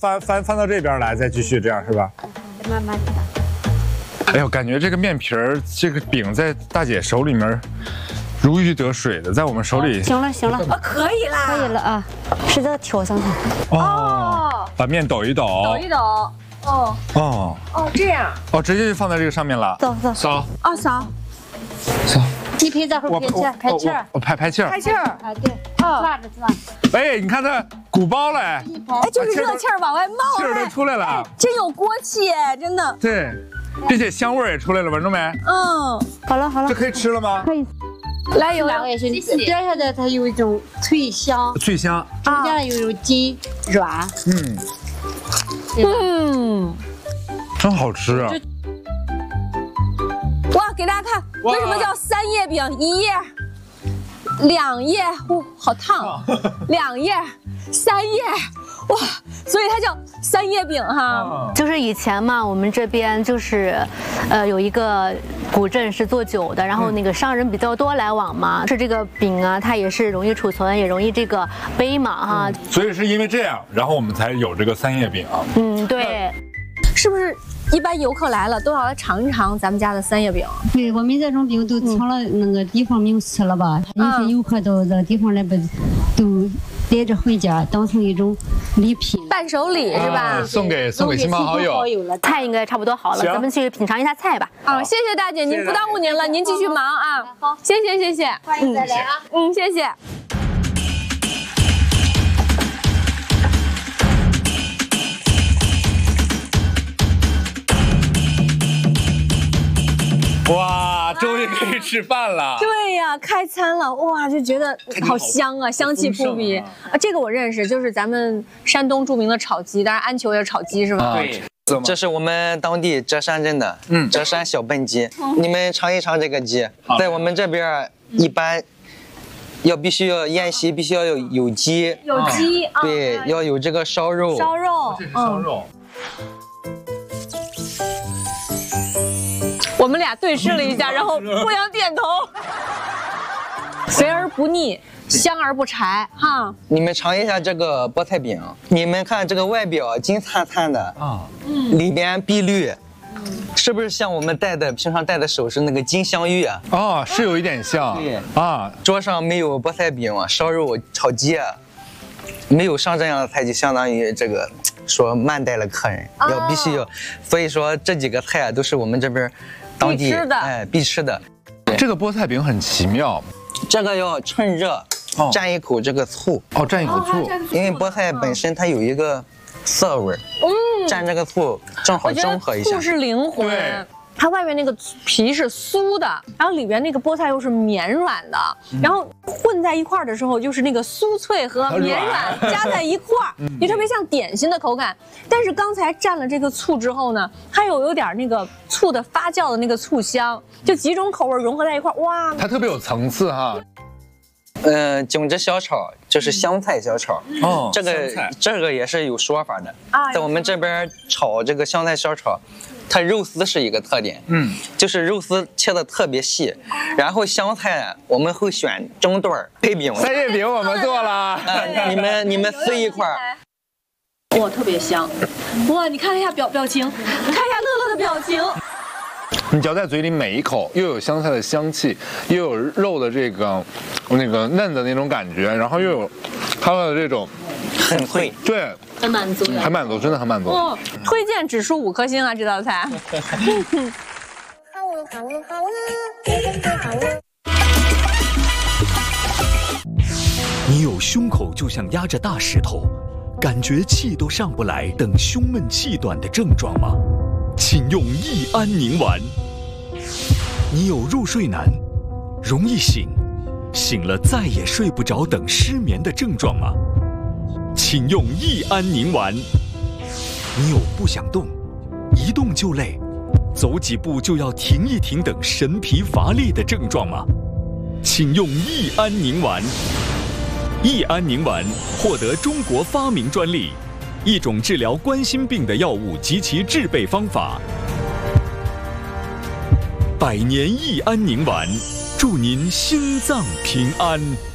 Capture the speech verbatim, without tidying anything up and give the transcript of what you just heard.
翻翻翻到这边来，再继续这样是吧？ 慢慢的。 哎呦，感觉这个面皮儿，这个饼在大姐手里面如鱼得水的，在我们手里。 行了行了， 啊，可以啦， 可以了啊，是这个挑上它。 哦，把面抖一抖， 抖一抖，哦哦哦，这样， 哦，直接就放在这个上面了。 走走， 扫啊，扫扫， 鸡皮这会儿排气儿，排气儿， 我排排气儿， 开气儿， 啊对，转着转。 哎，你看它鼓包了，哎， 哎，就是热气儿往外冒， 气儿都出来了， 真有锅气哎，真的。 对，并且香味儿也出来了，闻着没？ 嗯， 好了好了这，可以吃了吗？ 可以。 来有两个也行，摘下来它有一种脆香， 脆香， 中间有一种筋软。 嗯嗯， 真好吃啊！ 哇，给大家看为什么叫三叶饼，一叶、两叶，哇，好烫，两叶、三叶，哇，所以它叫三叶饼哈。 就是以前嘛，我们这边就是，呃，有一个古镇是做酒的，然后那个商人比较多来往嘛，是这个饼啊，它也是容易储存，也容易这个背嘛哈。 所以是因为这样，然后我们才有这个三叶饼。 嗯，对。 是不是一般游客来了都要来尝一尝咱们家的三叶饼？ 对，我们这种饼都抢了那个地方没有吃了吧？有些游客到这个地方来不都带着回家当成一种礼品， 伴手礼是吧？ 啊送给送给亲朋好友。 了，菜应该差不多好了，咱们去品尝一下菜吧。 啊，谢谢大姐，您不耽误您了，您继续忙啊。好，谢谢谢谢， 欢迎再来啊。 嗯，谢谢。 哇，终于可以吃饭了！ 对呀，开餐了，哇，就觉得好香啊，香气扑鼻啊！这个我认识，就是咱们山东著名的炒鸡，当然安球也是炒鸡是吧？ 对，这是我们当地浙山镇的，嗯，浙山小笨鸡，你们尝一尝这个鸡，在我们这边一般要必须要宴席，必须要有有鸡， 有鸡啊， 对，要有这个烧肉， 烧肉， 这是烧肉。 我们俩对视了一下，然后互相点头，肥而不腻，香而不柴，哈。 你们尝一下这个菠菜饼，你们看这个外表金灿灿的啊，里边碧绿，是不是像我们戴的平常戴的首饰那个金镶玉啊？ 哦，是有一点像。 对啊， 桌上没有菠菜饼、烧肉、炒鸡，没有上这样的菜，就相当于这个说慢待了客人，要必须要。所以说这几个菜啊，都是我们这边当地必吃的哎必吃的。 这个菠菜饼很奇妙， 这个要趁热蘸一口这个醋哦，蘸一口醋， 因为菠菜本身它有一个涩味儿，嗯，蘸这个醋正好我觉得中和一下醋。是灵魂对。 它外面那个皮是酥的，然后里边那个菠菜又是绵软的，然后混在一块儿的时候，就是那个酥脆和绵软加在一块儿，也特别像点心的口感。但是刚才蘸了这个醋之后呢，它又有点那个醋的发酵的那个醋香，就几种口味融合在一块儿，哇！ 它特别有层次哈。 嗯，囧直小炒就是香菜小炒， 哦这个香菜这个也是有说法的啊， 在我们这边炒这个香菜小炒，它肉丝是一个特点，嗯，就是肉丝切的特别细，然后香菜我们会选中段儿配饼， 三叶饼我们做了， 嗯，你们你们撕一块儿， 哇，特别香！哇，你看一下表表情，看一下乐乐的表情。 你嚼在嘴里每一口，又有香菜的香气，又有肉的这个那个嫩的那种感觉，然后又有它的这种很脆， 对， 很满足的。 很满足，真的很满足。 哦，推荐指数五颗星啊，这道菜。 你有胸口就像压着大石头，感觉气都上不来等胸闷气短的症状吗？请用益安宁丸。你有入睡难、容易醒、醒了再也睡不着等失眠的症状吗？请用益安宁丸。你有不想动、一动就累、走几步就要停一停等神疲乏力的症状吗？请用益安宁丸。益安宁丸获得中国发明专利，一种治疗冠心病的药物及其制备方法。百年益安宁丸，祝您心脏平安。